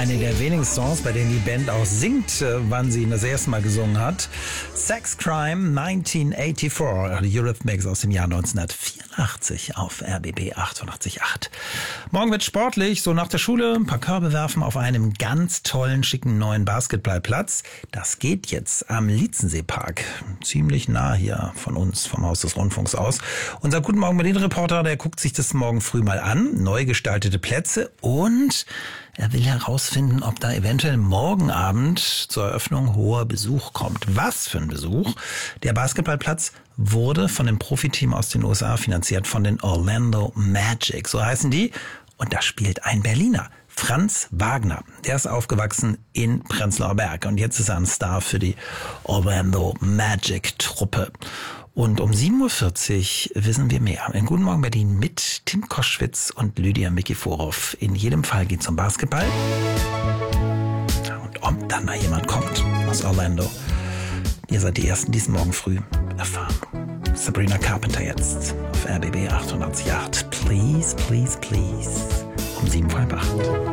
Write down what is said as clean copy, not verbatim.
Eine der wenigen Songs, bei denen die Band auch singt, wann sie ihn das erste Mal gesungen hat. Sex Crime 1984, die Eurythmics aus dem Jahr 1984 auf RBB 88.8. Morgen wird sportlich, so nach der Schule, ein paar Körbe werfen auf einem ganz tollen, schicken neuen Basketballplatz. Das geht jetzt am Lietzenseepark, ziemlich nah hier von uns, vom Haus des Rundfunks aus. Unser Guten Morgen Berlin-Reporter, der guckt sich das morgen früh mal an, neu gestaltete Plätze, und er will herausfinden, ob da eventuell morgen Abend zur Eröffnung hoher Besuch kommt. Was für ein Besuch? Der Basketballplatz wurde von dem Profiteam aus den USA finanziert, von den Orlando Magic, so heißen die. Und da spielt ein Berliner, Franz Wagner. Der ist aufgewachsen in Prenzlauer Berg und jetzt ist er ein Star für die Orlando Magic Truppe. Und um 7.40 Uhr wissen wir mehr. In Guten Morgen Berlin mit Tim Koschwitz und Lydia Mikiforov. In jedem Fall geht's um Basketball. Und ob dann mal jemand kommt aus Orlando. Ihr seid die Ersten, die es morgen früh erfahren. Sabrina Carpenter jetzt auf RBB 88.8. Please, please, please. Um 7.30 Uhr.